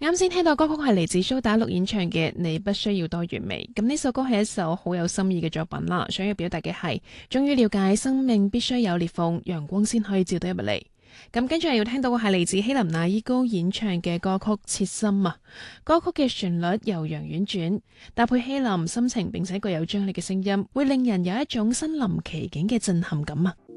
啱先聽到歌曲係嚟自蘇打綠演唱嘅《你不需要多完美》，咁呢首歌係一首好有心意嘅作品啦，想要表達嘅係終於了解生命必須有裂縫，陽光先可以照到入嚟。咁跟住要聽到嘅係嚟自希林娜依高演唱嘅歌曲《切心》啊，歌曲嘅旋律悠揚婉轉，搭配希林深情並且具有張力嘅聲音，會令人有一種身臨其境嘅震撼感啊！